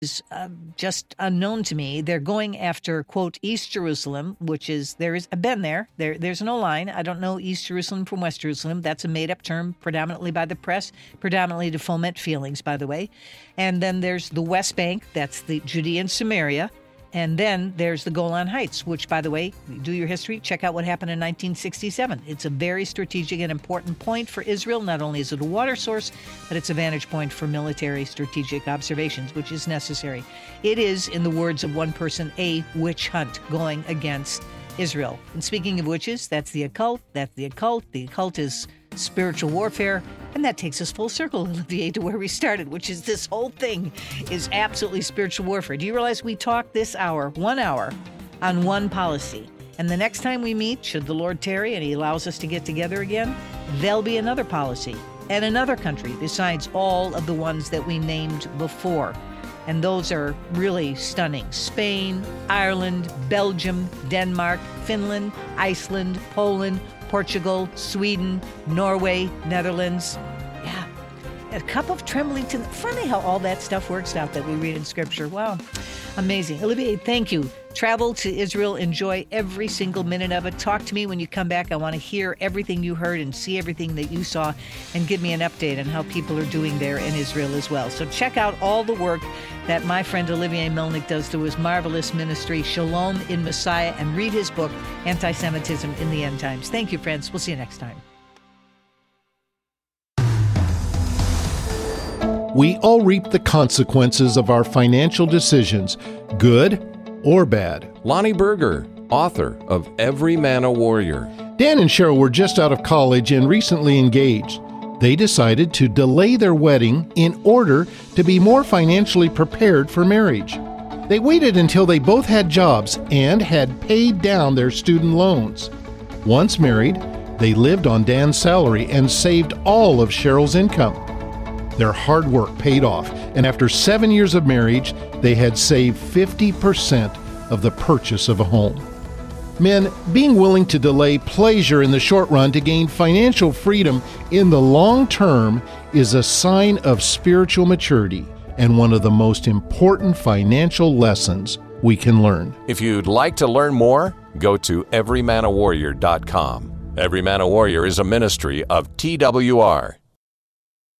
just unknown to me. They're going after, quote, East Jerusalem, which is, I've been there. There's no line. I don't know East Jerusalem from West Jerusalem. That's a made-up term predominantly by the press, predominantly to foment feelings, by the way. And then there's the West Bank. That's the Judea and Samaria. And then there's the Golan Heights, which, by the way, do your history, check out what happened in 1967. It's a very strategic and important point for Israel. Not only is it a water source, but it's a vantage point for military strategic observations, which is necessary. It is, in the words of one person, a witch hunt going against Israel. And speaking of witches, that's the occult. The occult is spiritual warfare. And that takes us full circle, Olivier, to where we started, which is this whole thing is absolutely spiritual warfare. Do you realize we talked this hour, 1 hour, on one policy? And the next time we meet, should the Lord tarry and he allows us to get together again, there'll be another policy and another country besides all of the ones that we named before. And those are really stunning. Spain, Ireland, Belgium, Denmark, Finland, Iceland, Poland, Portugal, Sweden, Norway, Netherlands. Yeah, a cup of trembling to... Funny how all that stuff works out that we read in Scripture. Wow, amazing. Olivier, thank you. Travel to Israel. Enjoy every single minute of it. Talk to me when you come back. I want to hear everything you heard and see everything that you saw and give me an update on how people are doing there in Israel as well. So check out all the work that my friend Olivier Melnick does through his marvelous ministry, Shalom in Messiah, and read his book, Anti-Semitism in the End Times. Thank you, friends. We'll see you next time. We all reap the consequences of our financial decisions, good or bad. Lonnie Berger, author of Every Man a Warrior. Dan and Cheryl were just out of college and recently engaged. They decided to delay their wedding in order to be more financially prepared for marriage. They waited until they both had jobs and had paid down their student loans. Once married, they lived on Dan's salary and saved all of Cheryl's income. Their hard work paid off, and after 7 years of marriage, they had saved 50% of the purchase of a home. Men, being willing to delay pleasure in the short run to gain financial freedom in the long term is a sign of spiritual maturity and one of the most important financial lessons we can learn. If you'd like to learn more, go to everymanawarrior.com. Every Man a Warrior is a ministry of TWR.